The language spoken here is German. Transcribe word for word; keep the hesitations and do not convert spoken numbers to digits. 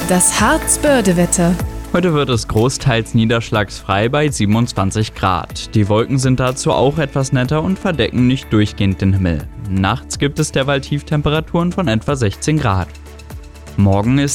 Das Harz-Börde-Wetter. Heute wird es großteils niederschlagsfrei bei siebenundzwanzig Grad. Die Wolken sind dazu auch etwas netter und verdecken nicht durchgehend den Himmel. Nachts gibt es derweil Tieftemperaturen von etwa sechzehn Grad. Morgen ist